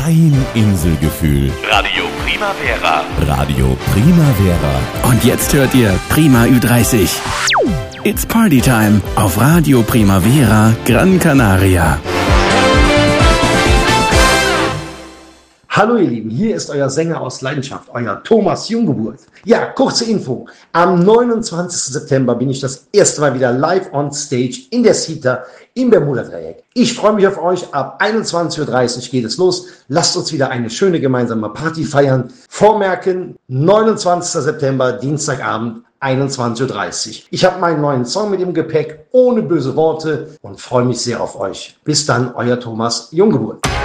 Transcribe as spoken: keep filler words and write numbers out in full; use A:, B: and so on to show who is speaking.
A: Dein Inselgefühl.
B: Radio Primavera.
A: Radio Primavera.
C: Und jetzt hört ihr Prima Ü dreißig. It's Party Time auf Radio Primavera Gran Canaria.
D: Hallo ihr Lieben, hier ist euer Sänger aus Leidenschaft, euer Thomas Junggeburt. Ja, kurze Info. Am neunundzwanzigsten September bin ich das erste Mal wieder live on stage in der Cita im Bermuda-Dreieck. Ich freue mich auf euch. Ab einundzwanzig Uhr dreißig geht es los. Lasst uns wieder eine schöne gemeinsame Party feiern. Vormerken, neunundzwanzigsten September, Dienstagabend, einundzwanzig Uhr dreißig. Ich habe meinen neuen Song mit im Gepäck, ohne böse Worte, und freue mich sehr auf euch. Bis dann, euer Thomas Junggeburt.